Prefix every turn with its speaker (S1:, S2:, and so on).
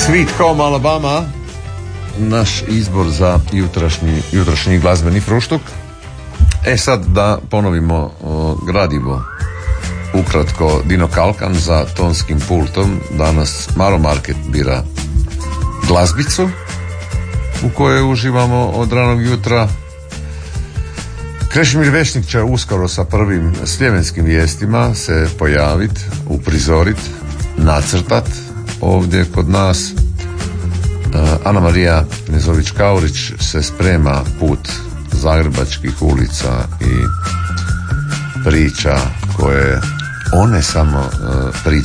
S1: Sweet Home Alabama, naš izbor za jutrašnji glazbeni fruštuk. Sad da ponovimo gradivo. Ukratko, Dino Kalkan za tonskim pultom. Danas Maro Market bira glazbicu u kojoj uživamo od ranog jutra. Krešimir Vešnik će uskoro sa prvim sljemenskim vijestima se pojavit, uprizorit, nacrtat ovdje kod nas. Ana Marija Nezović-Kaurić se sprema put zagrebačkih ulica i priča koje one samo pričaju.